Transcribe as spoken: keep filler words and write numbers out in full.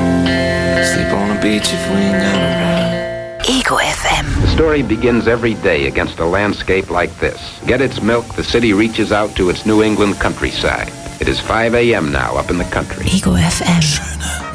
Sleep on the beach if we ain't got a ride. Ego F M. The story begins every day against a landscape like this. Get its milk, the city reaches out to its New England countryside. It is five a.m. now up in the country. Ego F M.